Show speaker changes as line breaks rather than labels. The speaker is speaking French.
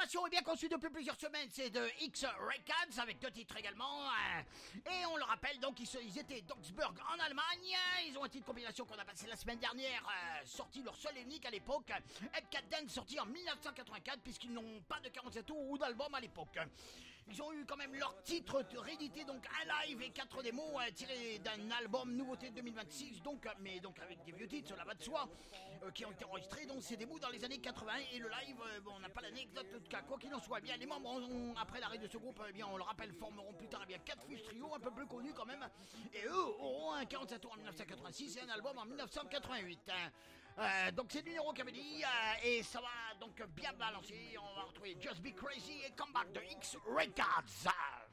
formation est bien conçue depuis plusieurs semaines, c'est de X Records, avec 2 titres également. Et on le rappelle, donc ils étaient d'Augsburg en Allemagne. Ils ont un titre compilation qu'on a passé la semaine dernière, sorti leur seul et unique à l'époque, Epcat Dance, sorti en 1984, puisqu'ils n'ont pas de 47 tours ou d'album à l'époque. Ils ont eu quand même leur titre réédité, donc un live et 4 démos tirés d'un album nouveauté 2026, mais avec des vieux titres, cela va de soi, qui ont été enregistrés, donc ces démos dans les années 80, et le live, on n'a pas l'anecdote en tout cas. Quoi qu'il en soit, bien les membres après l'arrêt de ce groupe, bien on le rappelle, formeront plus tard bien 4 Fish Trio, un peu plus connus quand même, et eux auront un 47 tours en 1986 et un album en 1988. Donc c'est du Neurocamélie, et ça va donc bien balancer. On va retrouver Just Be Crazy et Come Back de X Records.